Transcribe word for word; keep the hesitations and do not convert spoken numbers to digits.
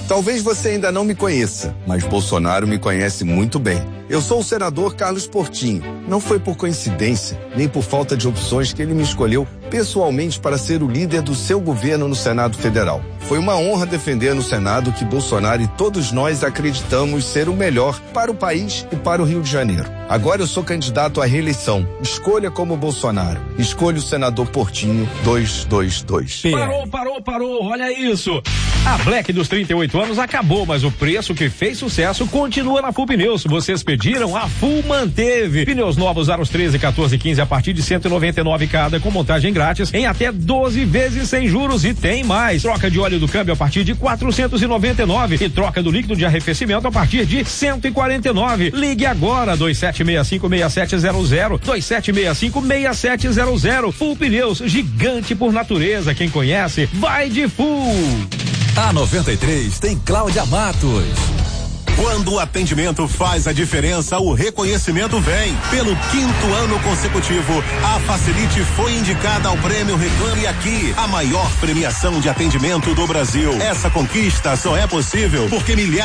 Talvez você ainda não me conheça, mas Bolsonaro me conhece muito bem. Eu sou o senador Carlos Portinho. Não foi por coincidência, nem por falta de opções que ele me escolheu pessoalmente para ser o líder do seu governo no Senado Federal. Foi uma honra defender no Senado que Bolsonaro e todos nós acreditamos ser o melhor para o país e para o Rio de Janeiro. Agora eu sou candidato à reeleição. Escolha como Bolsonaro. Escolha o senador Portinho duzentos e vinte e dois. Parou, parou, parou. Olha isso. A Black dos trinta e oito anos acabou, mas o preço que fez sucesso continua na Full Pneus. Vocês pediram, a Full manteve. Pneus novos aros treze, quatorze, quinze a partir de cento e noventa e nove cada, com montagem grátis em até doze vezes sem juros, e tem mais. Troca de óleo do câmbio a partir de quatrocentos e noventa e nove e troca do líquido de arrefecimento a partir de cento e quarenta e nove. Ligue agora dois sete seis cinco, seis sete zero zero, dois sete seis cinco, seis sete zero zero. Full Pneus, gigante por natureza. Quem conhece, vai de Full. A noventa e três tem Cláudia Matos. Quando o atendimento faz a diferença, o reconhecimento vem. Pelo quinto ano consecutivo, a Facilite foi indicada ao prêmio Reclame Aqui, a maior premiação de atendimento do Brasil. Essa conquista só é possível porque milhares